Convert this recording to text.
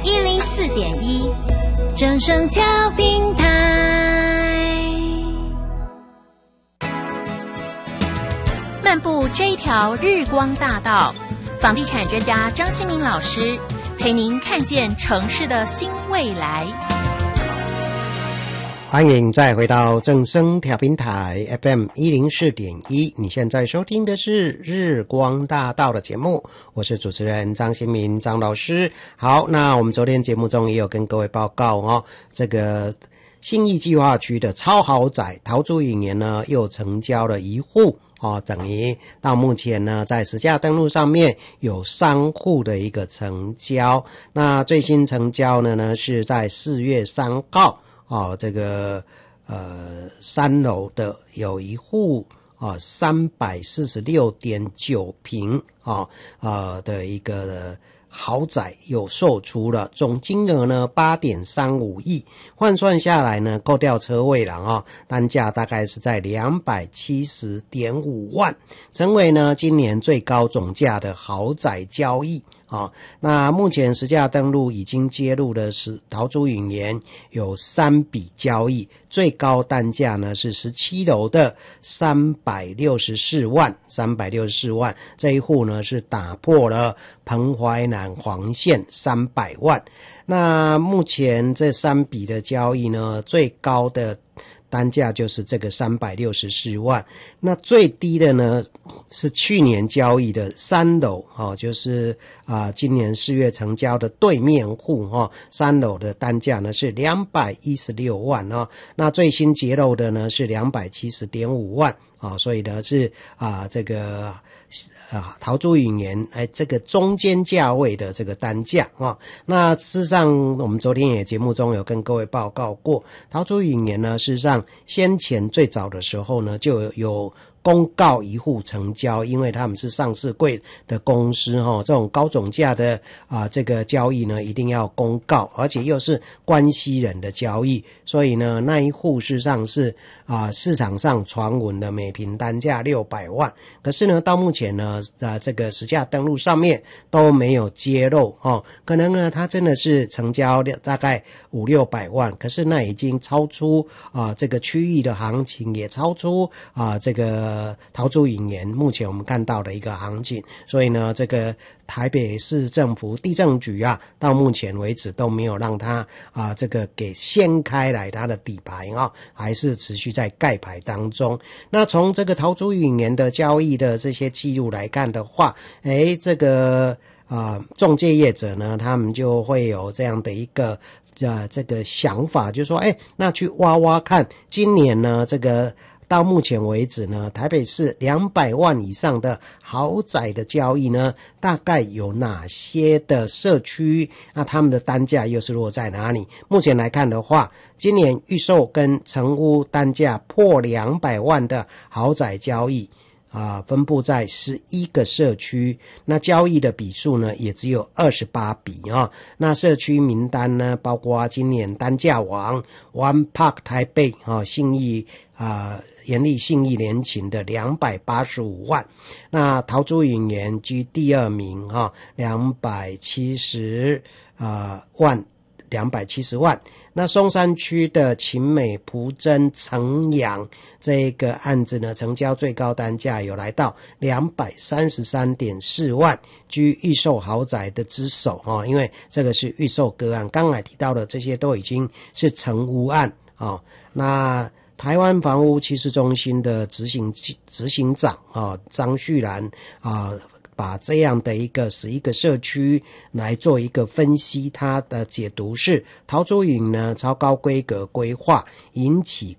104.1正声调频台。漫步这一条日光大道，房地产专家张新民老师陪您看见城市的新未来。 欢迎再回到正声调频台 FM 104.1，你现在收听的是日光大道的节目，我是主持人张新民张老师。好，那我们昨天节目中也有跟各位报告这个信义计划区的超豪宅桃竹影园呢又成交了1户等于到目前呢在实价登录上面有3户的一个成交。那最新成交呢是在4月3号这个3楼的有1户346.9坪的一个豪宅有售出了，总金额呢 8.35 亿，换算下来呢扣掉车位了单价大概是在 270.5 万，成为呢今年最高总价的豪宅交易。那目前实价登录已经揭露的是桃竹影园有3笔交易，最高单价呢是17楼的364万，这一户呢是打破了彭淮南黄线300万。那目前这3笔的交易呢，最高的单价就是这个364万，那最低的呢是去年交易的3楼就是今年4月成交的对面户3楼的单价呢是216万那最新揭露的呢是270.5万所以呢是这个桃竹影园这个中间价位的这个单价那事实上我们昨天也节目中有跟各位报告过，桃竹影园呢事实上先前最早的时候呢就有公告1户成交，因为他们是上市柜的公司这种高总价的这个交易呢一定要公告，而且又是关系人的交易，所以呢那一户事实上是市场上传闻的每坪单价600万，可是呢到目前呢这个实价登录上面都没有揭露可能呢它真的是成交大概500-600万，可是那已经超出这个区域的行情，也超出这个桃竹影园目前我们看到的一个行情，所以呢这个台北市政府地政局到目前为止都没有让它这个给掀开来它的底牌还是持续在盖牌当中。那从这个桃竹影园的交易的这些记录来看的话，这个仲介业者呢他们就会有这样的一个这个想法，就是说那去挖挖看今年呢这个到目前为止呢台北市200万以上的豪宅的交易呢大概有哪些的社区，那他们的单价又是落在哪里。目前来看的话，今年预售跟成屋单价破200万的豪宅交易分布在11个社区，那交易的笔数呢也只有28笔那社区名单呢包括今年单价王 One Park 台北信义延丽信义联勤的285万，那桃竹影园居第2名270万。那松山区的勤美蒲真城阳这个案子呢成交最高单价有来到233.4万，居预售豪宅的之首因为这个是预售个案，刚才提到的这些都已经是成屋案那台湾房屋趋势中心的执行长张旭然把这样的一个11个社区来做一个分析，他的解读是桃竹影呢超高规格规划引起